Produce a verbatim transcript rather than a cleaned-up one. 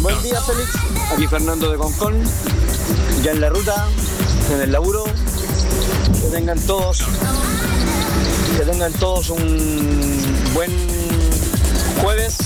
Buen día, Félix. Aquí Fernando de Concón, ya en la ruta, en el laburo. Que tengan todos, que tengan todos un buen jueves